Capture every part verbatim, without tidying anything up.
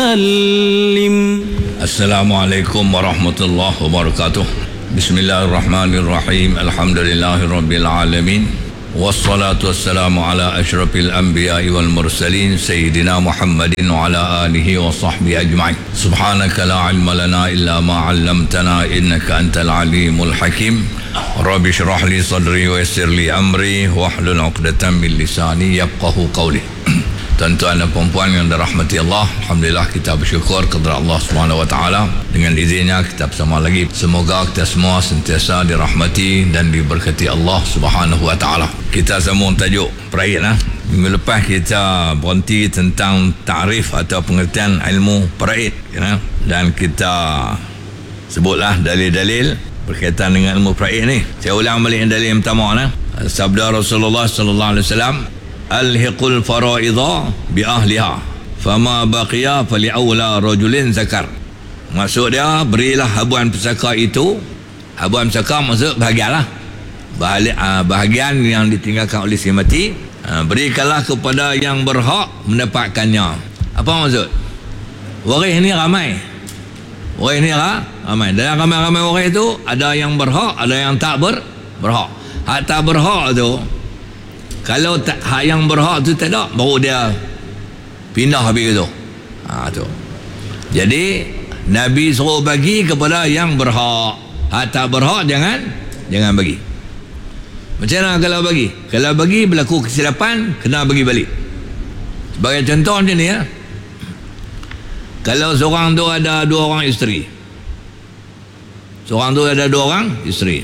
وسلم. Assalamualaikum warahmatullahi wabarakatuh. Bismillahirrahmanirrahim. Alhamdulillahirabbil alamin. Wassalatu wassalamu ala asyrafil anbiya'i wal mursalin sayyidina Muhammadin wa ala alihi wa sahbihi ajma'in. Subhanaka la ilma lana illa ma 'allamtana innaka antal alimul hakim. Rabbi shrah li sadri wa yassir li amri wahlul 'uqdatam min lisani yafqahu qawli. Tuan-tuan dan puan-puan yang dirahmati Allah, alhamdulillah kita bersyukur kepada Allah Subhanahu wa taala. Dengan izinnya kita bersama lagi. Semoga kita semua sentiasa dirahmati dan diberkati Allah Subhanahu wa taala. Kita sambung tajuk peraid lah. Minggu lepas kita berhenti tentang takrif atau pengertian ilmu peraid, ya. Dan kita sebutlah dalil-dalil berkaitan dengan ilmu peraid ni. Saya ulang balik dalil yang pertama lah. Sabda Rasulullah sallallahu alaihi wasallam, alhiqul faraidha bi ahliha fama baqiya fali aula rajulin zakar. Maksud dia, berilah habuan pusaka itu, habuan pusaka maksud bahagian lah, bahagian yang ditinggalkan oleh si mati, berikanlah kepada yang berhak mendapatkannya. Apa maksud? Waris ni ramai, waris ni ramai. Dalam ramai-ramai waris itu ada yang berhak, ada yang tak ber, berhak. Hak tak berhak tu, kalau tak, hak yang berhak tu tak ada, baru dia pindah habis tu. Ha, tu. Jadi Nabi suruh bagi kepada yang berhak. Hak tak berhak jangan jangan bagi. Macam mana kalau bagi? Kalau bagi berlaku kesilapan, kena bagi balik. Sebagai contoh macam ni, ya. Kalau seorang tu ada dua orang isteri, seorang tu ada dua orang isteri,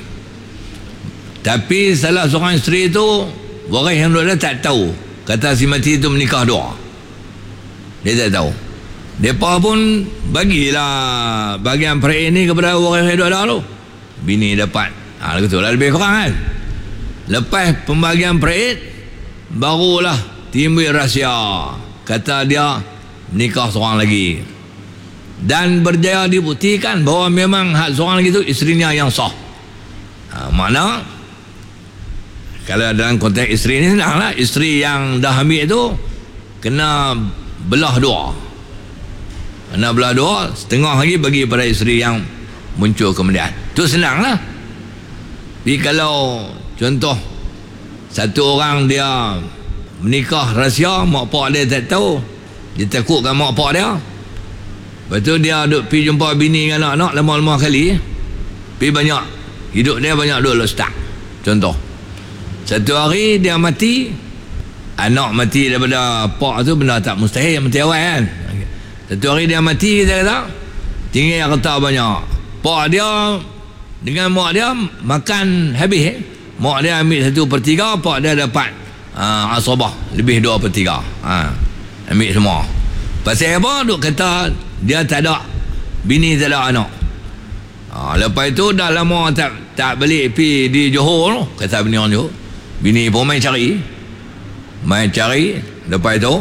tapi salah seorang isteri tu waris yang dua tak tahu, kata si mati itu menikah dua, dia tak tahu. Mereka pun bagilah bahagian peraid ni kepada waris yang dua tu. Bini dapat, ha, betul lah, lebih kurang kan. Lepas pembagian peraid, barulah timbul rahsia, kata dia menikah seorang lagi, dan berjaya dibuktikan bahawa memang hak seorang lagi tu isterinya yang sah. Ha, makna kalau dalam konteks isteri ni senanglah, isteri yang dah ambil tu kena belah dua, kena belah dua, setengah lagi bagi pada isteri yang muncul kemudian. Tu senanglah. Tapi kalau contoh satu orang dia menikah rahsia, mak pak dia tak tahu, dia takutkan mak pak dia, lepas tu dia duduk pergi jumpa bini dengan anak-anak lama-lama kali, pergi banyak, hidup dia banyak duduk start. Contoh satu hari dia mati, anak mati daripada pak tu benda tak mustahil, mati awal kan. Satu hari dia mati, kita kata tinggal harta banyak, pak dia dengan mak dia makan habis, eh? Mak dia ambil satu per tiga, pak dia dapat uh, asabah lebih dua per tiga, uh, ambil semua. Pasal apa? Duk kata dia tak ada bini, tak ada anak. uh, Lepas itu dah lama tak tak balik pergi di Johor tu, kata bini orang Johor. Bini pun main cari, main cari. Lepas itu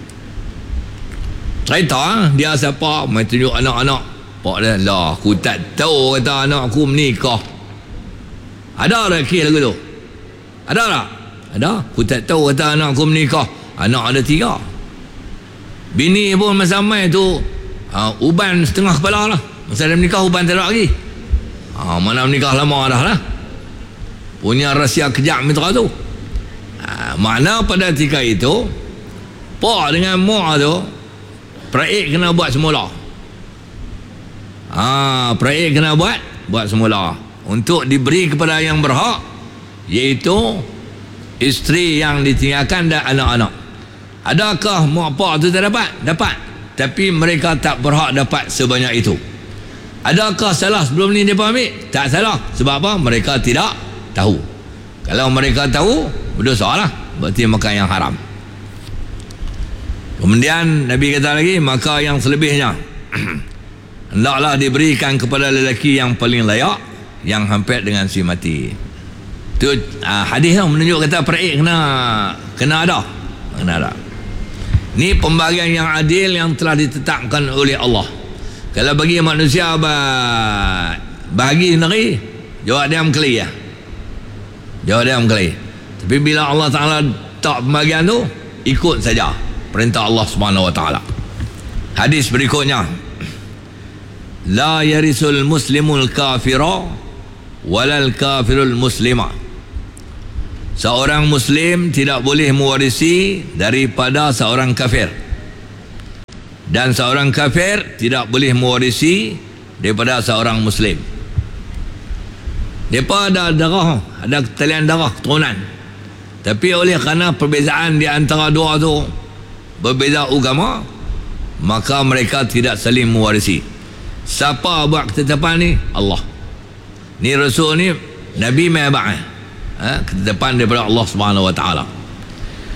cerita dia siapa, main tunjuk anak-anak. Pak dia, lah aku tak tahu, kata anak aku menikah. Ada tak kes lagu tu? Ada tak? Ada. Aku tak tahu, kata anak aku menikah. Anak ada tiga. Bini pun masa main tu uh, uban setengah kepala lah. Masa dia menikah uban tak ada lagi. uh, Mana menikah lama dah lah, punya rahsia kejap mitra tu. Ha, makna pada ketika itu pak dengan mak tu peraid kena buat semula. Ha, peraid kena buat buat semula untuk diberi kepada yang berhak, iaitu isteri yang ditinggalkan dan anak-anak. Adakah mak pak tu tak dapat? Dapat. Tapi mereka tak berhak dapat sebanyak itu. Adakah salah sebelum ni mereka ambil? Tak salah. Sebab apa? Mereka tidak tahu. Kalau mereka tahu, berdosa lah, berarti makan yang haram. Kemudian Nabi kata lagi, maka yang selebihnya hendaklah diberikan kepada lelaki yang paling layak, yang hampir dengan si mati. Tu uh, hadis tu menunjuk kata peraid kena kena ada, kena ada. Ni pembagian yang adil yang telah ditetapkan oleh Allah. Kalau bagi manusia bah, bahagi negeri, jawab dia mengkeli ya. Jawab dia mengkeli. Tapi bila Allah Ta'ala tak pembagian tu, ikut saja perintah Allah Subhanahu Wa Ta'ala. Hadis berikutnya, la yarisul muslimul kafira walal kafirul muslima. Seorang muslim tidak boleh mewarisi daripada seorang kafir, dan seorang kafir tidak boleh mewarisi daripada seorang muslim. Mereka ada darah, ada talian darah keturunan, tapi oleh kerana perbezaan di antara dua tu, berbeza agama, maka mereka tidak saling mewarisi. Siapa buat ketetapan ni? Allah. Ni Rasul ni, Nabi mai ba'ah, ha? Ketetapan daripada Allah Subhanahu wa ta'ala.